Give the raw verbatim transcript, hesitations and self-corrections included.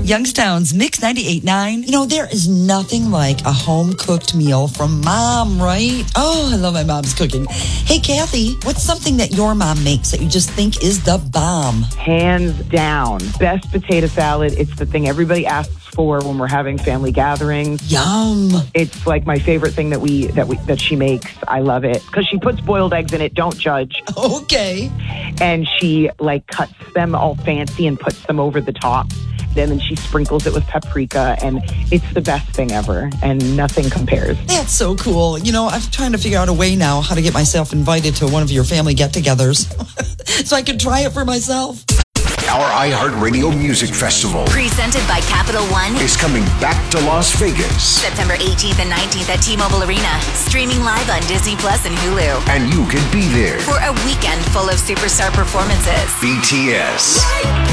Youngstown's Mix ninety-eight point nine. You know, there is nothing like a home-cooked meal from Mom, right? Oh, I love my mom's cooking. Hey, Kathy, what's something that your mom makes that you just think is the bomb? Hands down. Best potato salad. It's the thing everybody asks for when we're having family gatherings. Yum. It's like my favorite thing that we that we that she makes. I love it because she puts boiled eggs in it. Don't judge. Okay. And she like cuts them all fancy and puts them over the top. And then she sprinkles it with paprika, and it's the best thing ever, and nothing compares. That's so cool. You know, I'm trying to figure out a way now how to get myself invited to one of your family get-togethers so I can try it for myself. Our iHeartRadio Music Festival, presented by Capital One, is coming back to Las Vegas. September eighteenth and nineteenth at T-Mobile Arena. Streaming live on Disney Plus and Hulu. And you can be there for a weekend full of superstar performances. B T S,